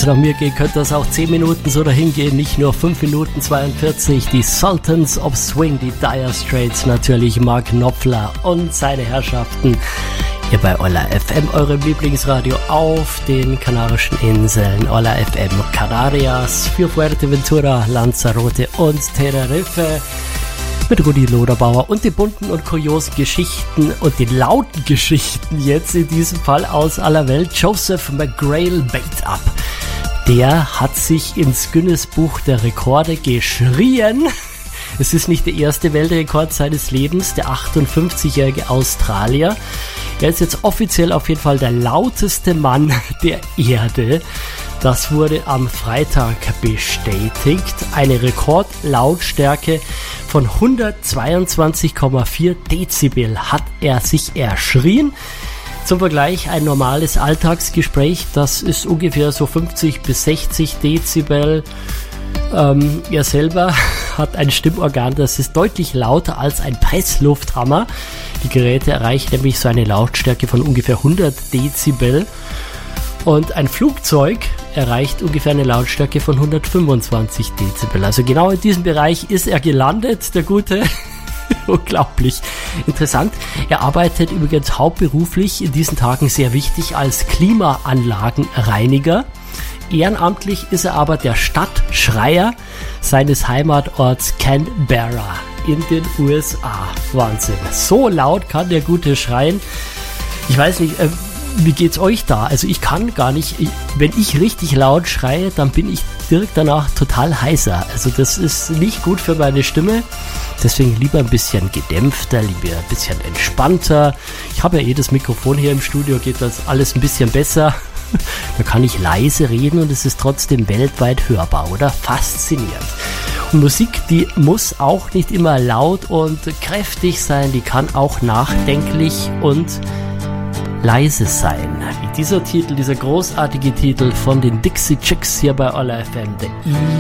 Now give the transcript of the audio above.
es nach mir geht, könnte das auch 10 Minuten so dahin gehen, nicht nur 5 Minuten 42. Die Sultans of Swing, die Dire Straits, natürlich Mark Knopfler und seine Herrschaften. Hier bei Olla FM, eurem Lieblingsradio auf den Kanarischen Inseln. Olla FM Canarias für Fuerteventura, Lanzarote und Tenerife. Mit Rudi Loderbauer und den bunten und kuriosen Geschichten und den lauten Geschichten jetzt in diesem Fall aus aller Welt. Joseph McGrail Bate-Up. Der hat sich ins Guinness-Buch der Rekorde geschrien. Es ist nicht der erste Weltrekord seines Lebens, der 58-jährige Australier. Er ist jetzt offiziell auf jeden Fall der lauteste Mann der Erde. Das wurde am Freitag bestätigt. Eine Rekordlautstärke von 122,4 Dezibel hat er sich erschrien. Zum Vergleich, ein normales Alltagsgespräch, das ist ungefähr so 50 bis 60 Dezibel. Er selber hat ein Stimmorgan, das ist deutlich lauter als ein Presslufthammer. Die Geräte erreichen nämlich so eine Lautstärke von ungefähr 100 Dezibel. Und ein Flugzeug erreicht ungefähr eine Lautstärke von 125 Dezibel. Also genau in diesem Bereich ist er gelandet, der Gute. Unglaublich interessant. Er arbeitet übrigens hauptberuflich in diesen Tagen sehr wichtig als Klimaanlagenreiniger. Ehrenamtlich ist er aber der Stadtschreier seines Heimatorts Canberra in den USA. Wahnsinn. So laut kann der Gute schreien. Ich weiß nicht, wie geht's euch da? Also ich kann gar nicht, wenn ich richtig laut schreie, dann bin ich direkt danach total heiser. Also das ist nicht gut für meine Stimme. Deswegen lieber ein bisschen gedämpfter, lieber ein bisschen entspannter. Ich habe ja das Mikrofon hier im Studio, geht das alles ein bisschen besser. Da kann ich leise reden und es ist trotzdem weltweit hörbar, oder? Faszinierend. Und Musik, die muss auch nicht immer laut und kräftig sein, die kann auch nachdenklich und leise sein. Wie dieser Titel, dieser großartige Titel von den Dixie Chicks hier bei Olla FM, The